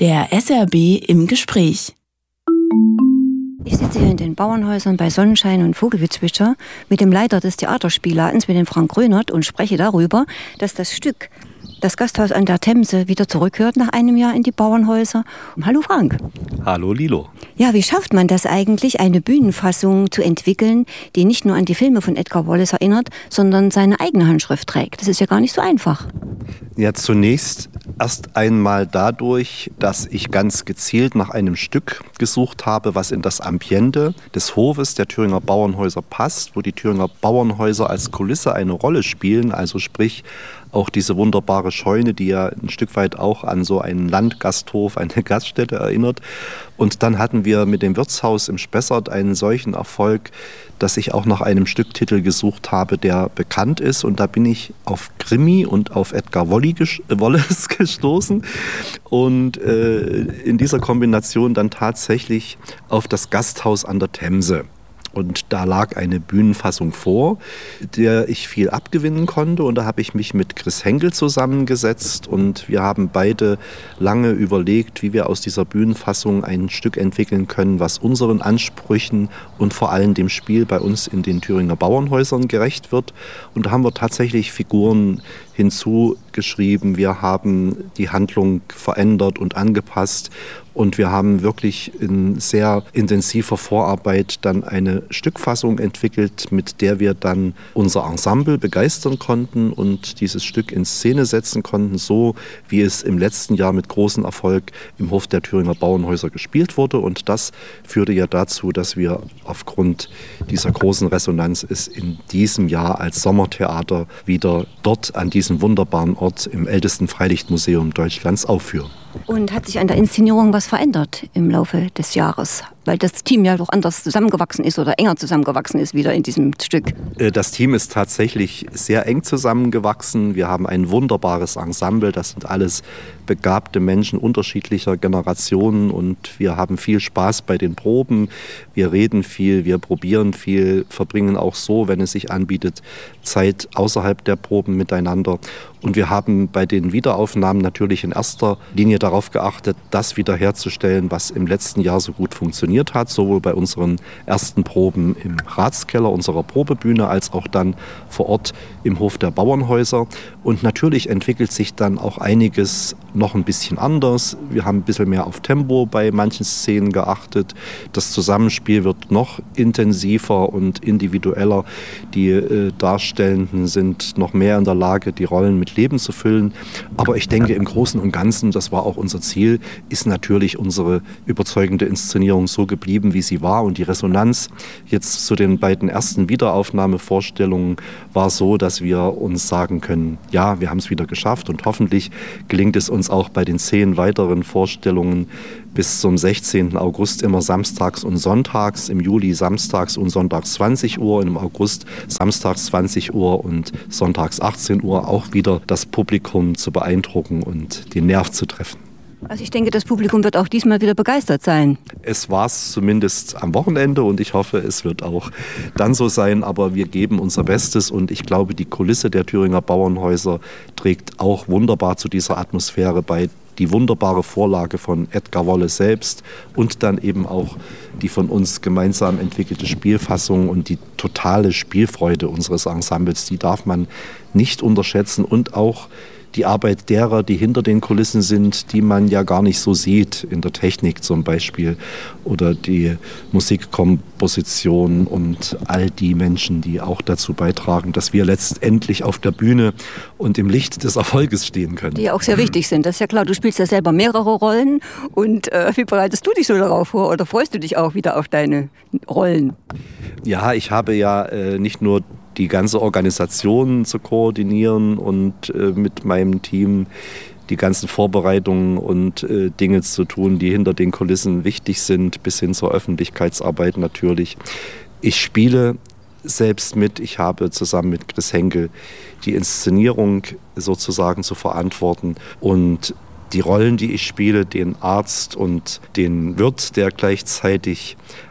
Der SRB im Gespräch. Ich sitze hier in den Bauernhäusern bei Sonnenschein und Vogelgezwitscher mit dem Leiter des Theaterspielladens, mit dem Frank Rönert, und spreche darüber, dass das Stück Das Gasthaus an der Themse wieder zurückkehrt nach einem Jahr in die Bauernhäuser. Hallo Frank. Hallo Lilo. Ja, wie schafft man das eigentlich, eine Bühnenfassung zu entwickeln, die nicht nur an die Filme von Edgar Wallace erinnert, sondern seine eigene Handschrift trägt? Das ist ja gar nicht so einfach. Ja, zunächst erst einmal dadurch, dass ich ganz gezielt nach einem Stück gesucht habe, was in das Ambiente des Hofes der Thüringer Bauernhäuser passt, wo die Thüringer Bauernhäuser als Kulisse eine Rolle spielen, also sprich auch diese wunderbare Scheune, die ja ein Stück weit auch an so einen Landgasthof, eine Gaststätte erinnert. Und dann hatten wir mit dem Wirtshaus im Spessart einen solchen Erfolg, dass ich auch nach einem Stücktitel gesucht habe, der bekannt ist. Und da bin ich auf Krimi und auf Edgar Wallace gestoßen. Und in dieser Kombination dann tatsächlich auf das Gasthaus an der Themse. Und da lag eine Bühnenfassung vor, der ich viel abgewinnen konnte. Und da habe ich mich mit Chris Henkel zusammengesetzt und wir haben beide lange überlegt, wie wir aus dieser Bühnenfassung ein Stück entwickeln können, was unseren Ansprüchen und vor allem dem Spiel bei uns in den Thüringer Bauernhäusern gerecht wird. Und da haben wir tatsächlich Figuren hinzugeschrieben. Wir haben die Handlung verändert und angepasst. Und wir haben wirklich in sehr intensiver Vorarbeit dann eine Stückfassung entwickelt, mit der wir dann unser Ensemble begeistern konnten und dieses Stück in Szene setzen konnten, so wie es im letzten Jahr mit großem Erfolg im Hof der Thüringer Bauernhäuser gespielt wurde. Und das führte ja dazu, dass wir aufgrund dieser großen Resonanz es in diesem Jahr als Sommertheater wieder dort an diesem wunderbaren Ort im ältesten Freilichtmuseum Deutschlands aufführen. Und hat sich an der Inszenierung was verändert im Laufe des Jahres? Weil das Team ja doch anders zusammengewachsen ist oder enger zusammengewachsen ist wieder in diesem Stück. Das Team ist tatsächlich sehr eng zusammengewachsen. Wir haben ein wunderbares Ensemble. Das sind alles begabte Menschen unterschiedlicher Generationen und wir haben viel Spaß bei den Proben. Wir reden viel, wir probieren viel, verbringen auch so, wenn es sich anbietet, Zeit außerhalb der Proben miteinander. Und wir haben bei den Wiederaufnahmen natürlich in erster Linie darauf geachtet, das wiederherzustellen, was im letzten Jahr so gut funktioniert hat, sowohl bei unseren ersten Proben im Ratskeller unserer Probebühne als auch dann vor Ort im Hof der Bauernhäuser. Und natürlich entwickelt sich dann auch einiges noch ein bisschen anders. Wir haben ein bisschen mehr auf Tempo bei manchen Szenen geachtet. Das Zusammenspiel wird noch intensiver und individueller. Die Darstellenden sind noch mehr in der Lage, die Rollen mit Leben zu füllen. Aber ich denke, im Großen und Ganzen, das war auch unser Ziel, ist natürlich unsere überzeugende Inszenierung so geblieben, wie sie war. Und die Resonanz jetzt zu den beiden ersten Wiederaufnahmevorstellungen war so, dass wir uns sagen können, ja, wir haben es wieder geschafft und hoffentlich gelingt es uns auch bei den 10 weiteren Vorstellungen bis zum 16. August immer samstags und sonntags, im Juli samstags und sonntags 20 Uhr, und im August samstags 20 Uhr und sonntags 18 Uhr auch wieder das Publikum zu beeindrucken und den Nerv zu treffen. Also ich denke, das Publikum wird auch diesmal wieder begeistert sein. Es war es zumindest am Wochenende und ich hoffe, es wird auch dann so sein. Aber wir geben unser Bestes und ich glaube, die Kulisse der Thüringer Bauernhäuser trägt auch wunderbar zu dieser Atmosphäre bei. Die wunderbare Vorlage von Edgar Wallace selbst und dann eben auch die von uns gemeinsam entwickelte Spielfassung und die totale Spielfreude unseres Ensembles, die darf man nicht unterschätzen. Und auch die Arbeit derer, die hinter den Kulissen sind, die man ja gar nicht so sieht, in der Technik zum Beispiel, oder die Musikkomposition und all die Menschen, die auch dazu beitragen, dass wir letztendlich auf der Bühne und im Licht des Erfolges stehen können. Die ja auch sehr wichtig sind, das ist ja klar. Du spielst ja selber mehrere Rollen und wie bereitest du dich so darauf vor oder freust du dich auch wieder auf deine Rollen? Ja, ich habe ja nicht nur die ganze Organisation zu koordinieren und mit meinem Team die ganzen Vorbereitungen und Dinge zu tun, die hinter den Kulissen wichtig sind, bis hin zur Öffentlichkeitsarbeit natürlich. Ich spiele selbst mit. Ich habe zusammen mit Chris Henkel die Inszenierung sozusagen zu verantworten und die Rollen, die ich spiele, den Arzt und den Wirt, der gleichzeitig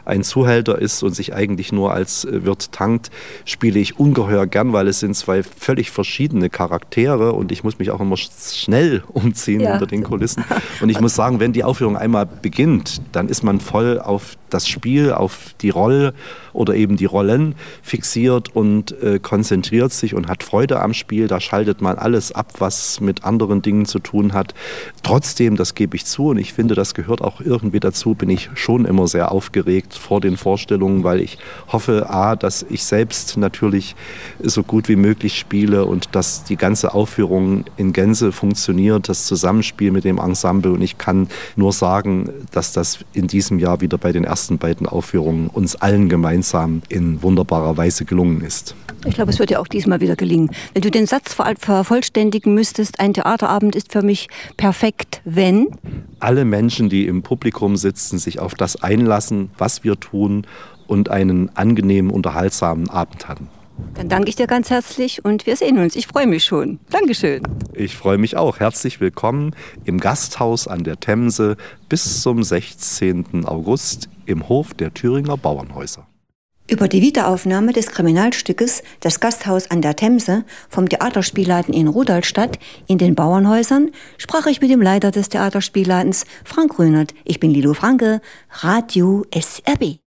ein Zuhälter ist und sich eigentlich nur als Wirt tankt, spiele ich ungeheuer gern, weil es sind zwei völlig verschiedene Charaktere und ich muss mich auch immer schnell umziehen hinter den Kulissen. Und ich muss sagen, wenn die Aufführung einmal beginnt, dann ist man voll auf das Spiel, auf die Rolle oder eben die Rollen fixiert und konzentriert sich und hat Freude am Spiel. Da schaltet man alles ab, was mit anderen Dingen zu tun hat. Trotzdem, das gebe ich zu und ich finde, das gehört auch irgendwie dazu, bin ich schon immer sehr aufgeregt vor den Vorstellungen, weil ich hoffe, dass ich selbst natürlich so gut wie möglich spiele und dass die ganze Aufführung in Gänze funktioniert, das Zusammenspiel mit dem Ensemble. Und ich kann nur sagen, dass das in diesem Jahr wieder bei den ersten beiden Aufführungen uns allen gemeinsam in wunderbarer Weise gelungen ist. Ich glaube, es wird ja auch diesmal wieder gelingen. Wenn du den Satz vervollständigen müsstest, ein Theaterabend ist für mich perfekt, wenn alle Menschen, die im Publikum sitzen, sich auf das einlassen, was wir tun und einen angenehmen, unterhaltsamen Abend hatten. Dann danke ich dir ganz herzlich und wir sehen uns. Ich freue mich schon. Dankeschön. Ich freue mich auch. Herzlich willkommen im Gasthaus an der Themse bis zum 16. August im Hof der Thüringer Bauernhäuser. Über die Wiederaufnahme des Kriminalstückes Das Gasthaus an der Themse vom Theaterspielladen in Rudolstadt in den Bauernhäusern sprach ich mit dem Leiter des Theaterspielladens, Frank Grünert. Ich bin Lilo Franke, Radio SRB.